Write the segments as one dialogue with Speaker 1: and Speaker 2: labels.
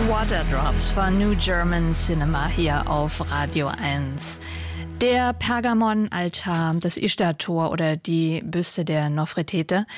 Speaker 1: Waterdrops von New German Cinema hier auf Radio 1. Der Pergamon-Altar, das Ishtar-Tor oder die Büste der Nofretete.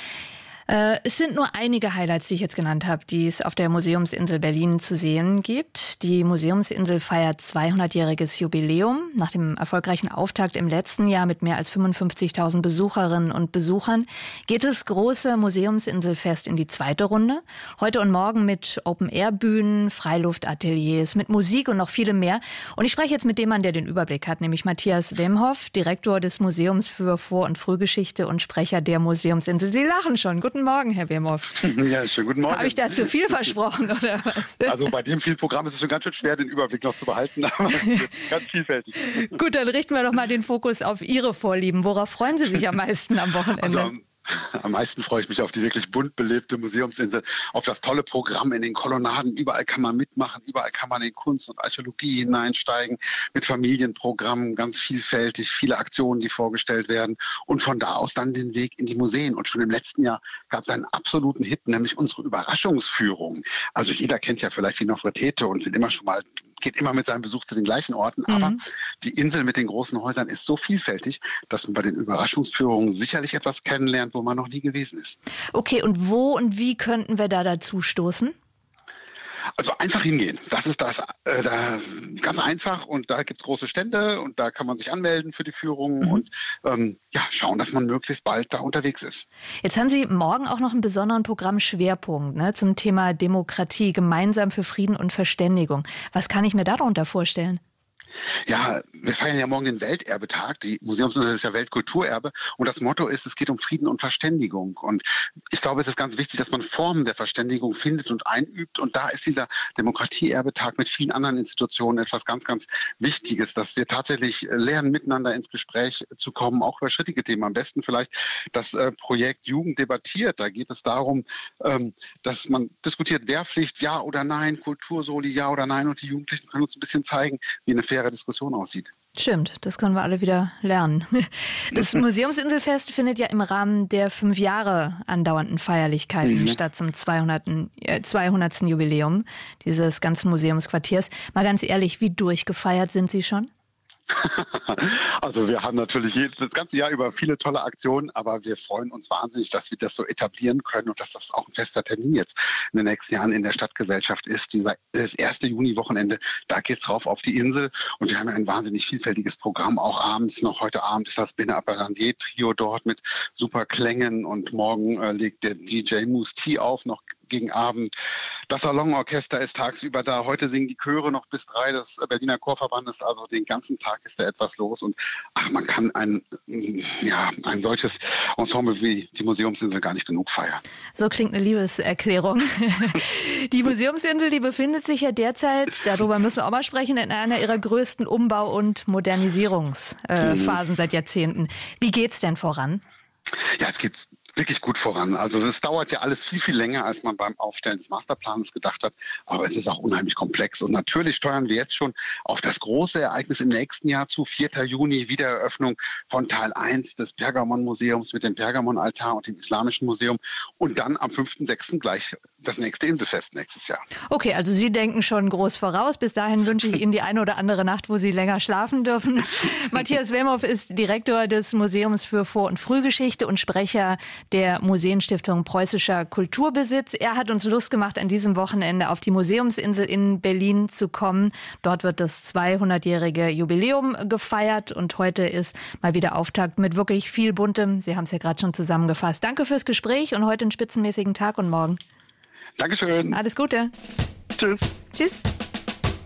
Speaker 1: Es sind nur einige Highlights, die ich jetzt genannt habe, die es auf der Museumsinsel Berlin zu sehen gibt. Die Museumsinsel feiert 200-jähriges Jubiläum. Nach dem erfolgreichen Auftakt im letzten Jahr mit mehr als 55.000 Besucherinnen und Besuchern geht das große Museumsinselfest in die zweite Runde. Heute und morgen mit Open-Air-Bühnen, Freiluftateliers, mit Musik und noch vielem mehr. Und ich spreche jetzt mit dem Mann, der den Überblick hat, nämlich Matthias Wemhoff, Direktor des Museums für Vor- und Frühgeschichte und Sprecher der Museumsinsel. Sie lachen schon. Guten Morgen, Herr Wemhoff.
Speaker 2: Ja, schönen guten Morgen.
Speaker 1: Habe ich da zu viel versprochen, oder was?
Speaker 2: Also bei dem vielen Programm ist es schon ganz schön schwer, den Überblick noch zu behalten, aber ganz vielfältig.
Speaker 1: Gut, dann richten wir doch mal den Fokus auf Ihre Vorlieben. Worauf freuen Sie sich am meisten am Wochenende?
Speaker 2: Also, am meisten freue ich mich auf die wirklich bunt belebte Museumsinsel, auf das tolle Programm in den Kolonnaden. Überall kann man mitmachen, überall kann man in Kunst und Archäologie hineinsteigen, mit Familienprogrammen, ganz vielfältig, viele Aktionen, die vorgestellt werden und von da aus dann den Weg in die Museen. Und schon im letzten Jahr gab es einen absoluten Hit, nämlich unsere Überraschungsführung. Also jeder kennt ja vielleicht die Nofretete und geht immer mit seinem Besuch zu den gleichen Orten, aber die Insel mit den großen Häusern ist so vielfältig, dass man bei den Überraschungsführungen sicherlich etwas kennenlernt, wo man noch nie gewesen ist.
Speaker 1: Okay, und wo und wie könnten wir da dazu stoßen?
Speaker 2: Also einfach hingehen. Das ist da ganz einfach und da gibt es große Stände und da kann man sich anmelden für die Führungen und schauen, dass man möglichst bald da unterwegs ist.
Speaker 1: Jetzt haben Sie morgen auch noch einen besonderen Programmschwerpunkt zum Thema Demokratie, gemeinsam für Frieden und Verständigung. Was kann ich mir darunter vorstellen?
Speaker 2: Ja, wir feiern ja morgen den Welterbetag. Die Museumsinsel ist ja Weltkulturerbe. Und das Motto ist, es geht um Frieden und Verständigung. Und ich glaube, es ist ganz wichtig, dass man Formen der Verständigung findet und einübt. Und da ist dieser Demokratieerbetag mit vielen anderen Institutionen etwas ganz, ganz Wichtiges, dass wir tatsächlich lernen, miteinander ins Gespräch zu kommen, auch über schrittige Themen. Am besten vielleicht das Projekt Jugend debattiert. Da geht es darum, dass man diskutiert, Wehrpflicht, ja oder nein, Kultursoli, ja oder nein. Und die Jugendlichen können uns ein bisschen zeigen, wie eine faire Diskussion aussieht.
Speaker 1: Stimmt, das können wir alle wieder lernen. Das Museumsinselfest findet ja im Rahmen der 5 Jahre andauernden Feierlichkeiten statt zum 200. Jubiläum dieses ganzen Museumsquartiers. Mal ganz ehrlich, wie durchgefeiert sind Sie schon?
Speaker 2: Also wir haben natürlich das ganze Jahr über viele tolle Aktionen, aber wir freuen uns wahnsinnig, dass wir das so etablieren können und dass das auch ein fester Termin jetzt in den nächsten Jahren in der Stadtgesellschaft ist. Das erste Juni-Wochenende, da geht's rauf auf die Insel und wir haben ja ein wahnsinnig vielfältiges Programm, auch abends noch. Heute Abend ist das Bene Appelandier-Trio dort mit super Klängen und morgen legt der DJ Moose T auf, noch gegen Abend. Das Salonorchester ist tagsüber da. Heute singen die Chöre noch bis 3 des Berliner Chorverbandes. Also den ganzen Tag ist da etwas los. Und man kann ein solches Ensemble wie die Museumsinsel gar nicht genug feiern.
Speaker 1: So klingt eine Liebeserklärung. Die Museumsinsel, die befindet sich ja derzeit, darüber müssen wir auch mal sprechen, in einer ihrer größten Umbau- und Modernisierungsphasen seit Jahrzehnten. Wie geht's denn voran?
Speaker 2: Ja, es geht wirklich gut voran. Also das dauert ja alles viel, viel länger, als man beim Aufstellen des Masterplans gedacht hat. Aber es ist auch unheimlich komplex. Und natürlich steuern wir jetzt schon auf das große Ereignis im nächsten Jahr zu. 4. Juni, Wiedereröffnung von Teil 1 des Pergamon-Museums mit dem Pergamon-Altar und dem Islamischen Museum. Und dann am 5.6. gleich das nächste Inselfest nächstes Jahr.
Speaker 1: Okay, also Sie denken schon groß voraus. Bis dahin wünsche ich Ihnen die eine oder andere Nacht, wo Sie länger schlafen dürfen. Matthias Wemhoff ist Direktor des Museums für Vor- und Frühgeschichte und Sprecher der Museenstiftung Preußischer Kulturbesitz. Er hat uns Lust gemacht, an diesem Wochenende auf die Museumsinsel in Berlin zu kommen. Dort wird das 200-jährige Jubiläum gefeiert und heute ist mal wieder Auftakt mit wirklich viel Buntem. Sie haben es ja gerade schon zusammengefasst. Danke fürs Gespräch und heute einen spitzenmäßigen Tag und morgen.
Speaker 2: Dankeschön.
Speaker 1: Alles Gute.
Speaker 2: Tschüss.
Speaker 1: Tschüss.